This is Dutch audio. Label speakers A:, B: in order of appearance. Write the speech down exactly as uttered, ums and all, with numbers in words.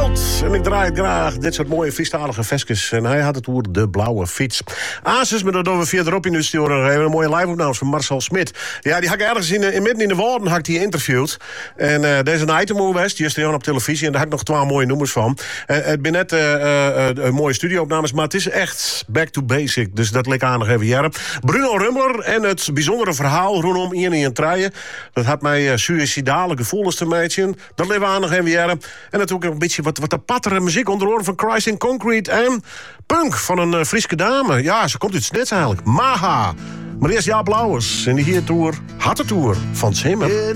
A: Slot. En ik draai het graag dit soort mooie Friestalige vestjes. En hij had het over de blauwe fiets. Asus met dat over verderop in de studio. Een mooie live-opnames van Marcel Smit. Ja, die had ik ergens in, in midden in de woorden had ik die interviewd. En uh, deze is een item geweest. Die is er op televisie. En daar had ik nog twee mooie noemers van. Uh, het ben net uh, uh, uh, mooie studio-opnames. Maar het is echt back to basic. Dus dat leek aan nog even jaren. Bruno Rummler en het bijzondere verhaal rondom Ian en Treien. Dat had mij uh, suïcidale gevoelens te meiden. Dat leven aan nog even jaren. En natuurlijk een beetje wat, wat de pattere muziek onder oren van Christ in Concrete en punk van een uh, Frieske dame. Ja, ze komt uit Snits eigenlijk. Maha. Maar eerst Jaap Lauwers in de hier tour, Hatte Tour van Zimmer.